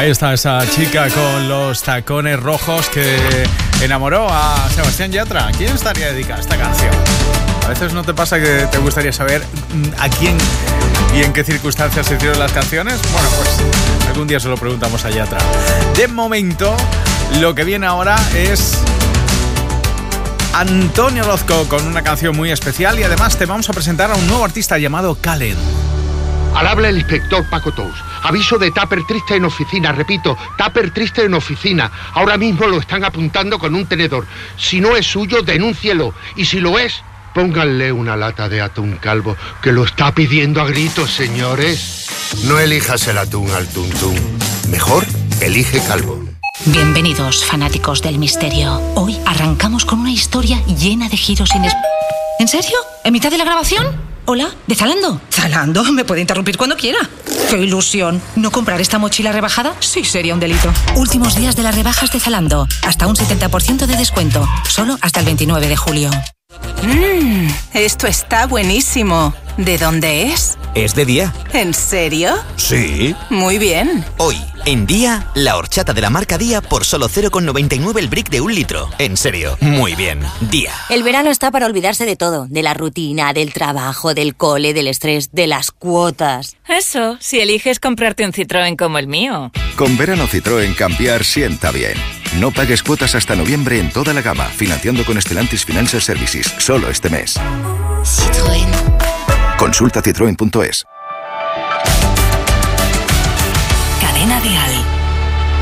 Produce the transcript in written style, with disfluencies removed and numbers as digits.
Ahí está esa chica con los tacones rojos que enamoró a Sebastián Yatra. ¿A quién estaría dedicada esta canción? A veces no te pasa que te gustaría saber a quién y en qué circunstancias se hicieron las canciones. Bueno, pues algún día se lo preguntamos a Yatra. De momento, lo que viene ahora es Antonio Orozco con una canción muy especial y además te vamos a presentar a un nuevo artista llamado Khaled. Al habla el inspector Paco Tous. Aviso de Tupper triste en oficina. Repito, Tupper triste en oficina. Ahora mismo lo están apuntando con un tenedor. Si no es suyo, denúncielo. Y si lo es, pónganle una lata de atún calvo, que lo está pidiendo a gritos, señores. No elijas el atún al tuntún. Mejor, elige calvo. Bienvenidos, fanáticos del misterio. Hoy arrancamos con una historia llena de giros ¿En serio? ¿En mitad de la grabación? Hola, ¿de Zalando? ¿Zalando? Me puede interrumpir cuando quiera. ¡Qué ilusión! ¿No comprar esta mochila rebajada? Sí, sería un delito. Últimos días de las rebajas de Zalando. Hasta un 70% de descuento. Solo hasta el 29 de julio. Esto está buenísimo. ¿De dónde es? Es de Día. ¿En serio? Sí. Muy bien. Hoy, en Día, la horchata de la marca Día por solo 0,99 el brick de 1 litro. En serio, muy bien. Día. El verano está para olvidarse de todo. De la rutina, del trabajo, del cole, del estrés, de las cuotas. Eso, si eliges comprarte un Citroën como el mío. Con verano Citroën cambiar sienta bien. No pagues cuotas hasta noviembre en toda la gama, financiando con Stellantis Financial Services, solo este mes. Citroën. Consulta citroen.es. Cadena Dial.